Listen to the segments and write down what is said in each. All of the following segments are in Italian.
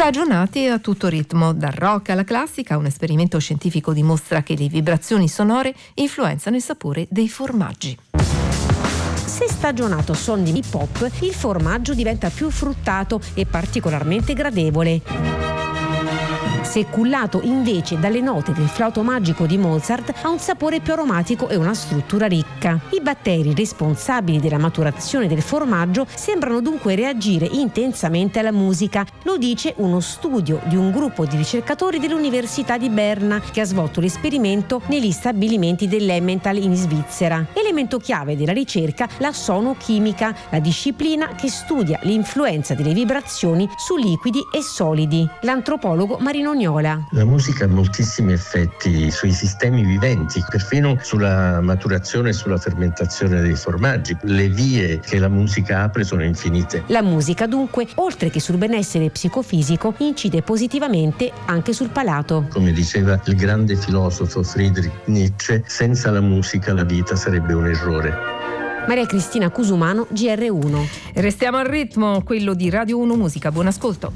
Stagionati a tutto ritmo, dal rock alla classica, un esperimento scientifico dimostra che le vibrazioni sonore influenzano il sapore dei formaggi. Se stagionato son di hip hop, il formaggio diventa più fruttato e particolarmente gradevole. Se cullato invece dalle note del flauto magico di Mozart, ha un sapore più aromatico e una struttura ricca. I batteri responsabili della maturazione del formaggio sembrano dunque reagire intensamente alla musica. Lo dice uno studio di un gruppo di ricercatori dell'Università di Berna che ha svolto l'esperimento negli stabilimenti dell'Emmental in Svizzera. Elemento chiave della ricerca, la sonochimica, la disciplina che studia l'influenza delle vibrazioni su liquidi e solidi. L'antropologo Marino Gnola. La musica ha moltissimi effetti sui sistemi viventi, perfino sulla maturazione e sulla fermentazione dei formaggi. Le vie che la musica apre sono infinite. La musica dunque, oltre che sul benessere psicofisico, incide positivamente anche sul palato. Come diceva il grande filosofo Friedrich Nietzsche, senza la musica la vita sarebbe un errore. Maria Cristina Cusumano, GR1. Restiamo al ritmo, quello di Radio 1 Musica. Buon ascolto.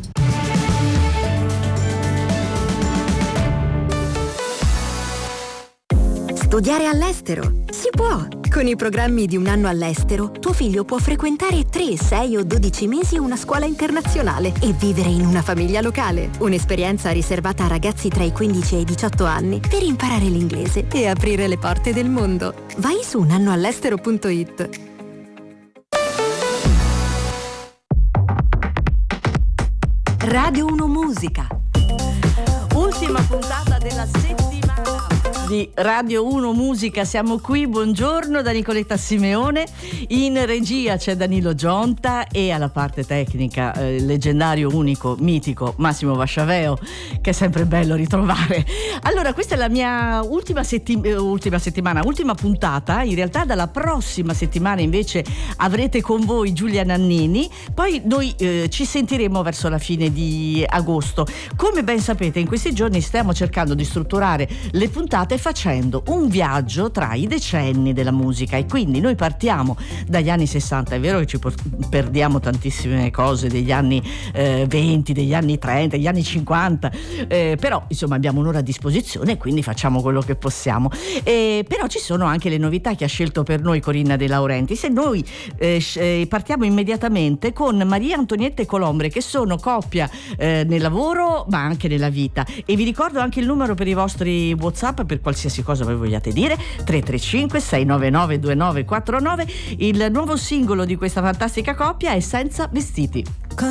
Studiare all'estero? Si può! Con i programmi di un anno all'estero, tuo figlio può frequentare 3, 6 o 12 mesi una scuola internazionale e vivere in una famiglia locale. Un'esperienza riservata a ragazzi tra i 15 e i 18 anni per imparare l'inglese e aprire le porte del mondo. Vai su unannoall'estero.it. Radio 1 Musica. Ultima puntata della settimana di Radio 1 Musica, siamo qui, buongiorno da Nicoletta Simeone, in regia c'è Danilo Gionta e alla parte tecnica il leggendario, unico, mitico Massimo Vasciaveo, che è sempre bello ritrovare. Allora, questa è la mia ultima puntata, in realtà dalla prossima settimana invece avrete con voi Giulia Nannini, poi noi ci sentiremo verso la fine di agosto. Come ben sapete, in questi giorni stiamo cercando di strutturare le puntate facendo un viaggio tra i decenni della musica, e quindi noi partiamo dagli anni 60. È vero che ci perdiamo tantissime cose degli anni 20, degli anni 30, degli anni 50, però insomma abbiamo un'ora a disposizione e quindi facciamo quello che possiamo. Però ci sono anche le novità che ha scelto per noi Corinna De Laurentiis, e noi partiamo immediatamente con Maria Antonietta e Colombre, che sono coppia nel lavoro ma anche nella vita. E vi ricordo anche il numero per i vostri WhatsApp per qualsiasi cosa voi vogliate dire: 335 699 2949. Il nuovo singolo di questa fantastica coppia è Senza vestiti.